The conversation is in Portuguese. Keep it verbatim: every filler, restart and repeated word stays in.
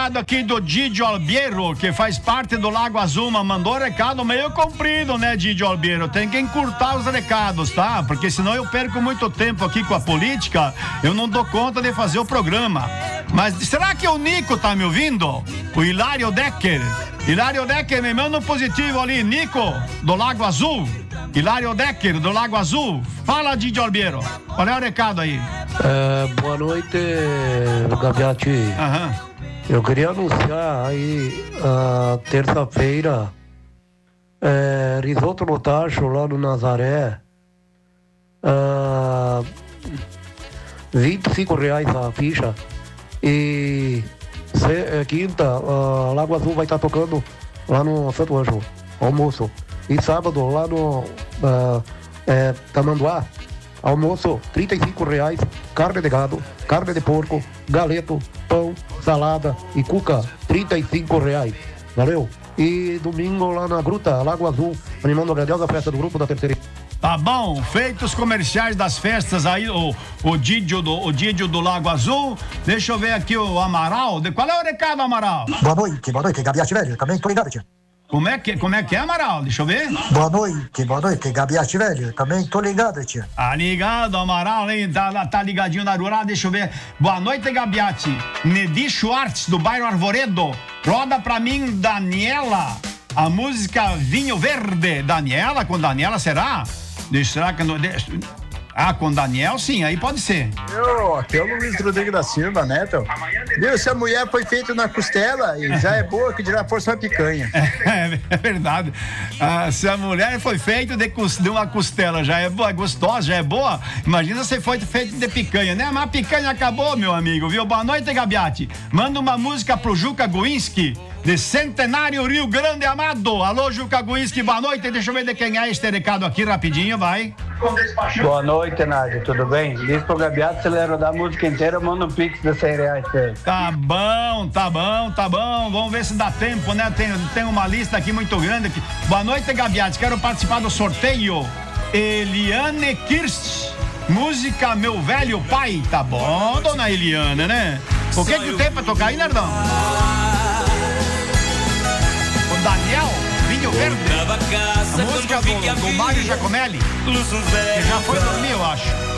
recado aqui do Didio Albiero, que faz parte do Lago Azul, mas mandou recado meio comprido, né, Didio Albiero? Tem que encurtar os recados, tá? Porque senão eu perco muito tempo aqui com a política, eu não dou conta de fazer o programa. Mas será que o Nico tá me ouvindo? O Hilário Decker. Hilário Decker, me manda um positivo ali. Nico, do Lago Azul. Hilário Decker, do Lago Azul. Fala, Didio Albiero. Qual é o recado aí? É, boa noite, Gaviati. Aham. Eu queria anunciar aí, a terça-feira, é, risoto no tacho lá no Nazaré. É, vinte e cinco reais a ficha. E se, é, quinta, a Lago Azul vai estar tocando lá no Santo Ângelo, almoço. E sábado, lá no uh, é, Tamanduá, almoço, trinta e cinco reais, carne de gado, carne de porco, galeto, pão, salada e cuca, trinta e cinco reais. Valeu? E domingo lá na Gruta, Lago Azul, animando a grandiosa festa do grupo da terceira. Tá bom, feitos comerciais das festas aí, o, o, Didio do, o Didio do Lago Azul. Deixa eu ver aqui o Amaral. De, qual é o recado, Amaral? Boa noite, boa noite, Gaviati velho, também tô ligado, tia. Como é que, como é, que é, Amaral? Deixa eu ver. Boa noite, boa noite, Gaviati velho, também tô ligado, tia. Ah, ligado, Amaral, hein? Tá, tá ligadinho na rural, deixa eu ver. Boa noite, Gabiati. Nedi Schwartz, do bairro Arvoredo. Roda pra mim, Daniela, a música Vinho Verde. Daniela, com Daniela, será? Deixa, será que... Não, deixa, ah, com Daniel, sim, aí pode ser. Eu, aqui é o Luiz Rodrigo da Silva, né, então? Viu, se a mulher foi feita na costela, e já é boa, que dirá força uma picanha. É, é verdade. Ah, se a mulher foi feita de, de uma costela, já é boa, gostosa, já é boa, imagina se foi feita de picanha, né? Mas a picanha acabou, meu amigo, viu? Boa noite, Gabiati. Manda uma música pro Juca Guinski, de Centenário, Rio Grande Amado. Alô, Juca Guinski, boa noite. Deixa eu ver de quem é este recado aqui, rapidinho, vai. Boa noite, Nádia, tudo bem? Diz pro Gabiato, se ele rodar a música inteira, manda um pix de cem reais pra ele. Tá bom, tá bom, tá bom. Vamos ver se dá tempo, né? Tem, tem uma lista aqui muito grande. Aqui. Boa noite, Gabiato. Quero participar do sorteio. Eliane Kirst. Música Meu Velho Pai. Tá bom, dona Eliane, né? O que que tem pra tocar aí, Nerdão? O Daniel, Vinho Verde. A música do, do Mário Giacomelli. Que já foi dormir, eu acho.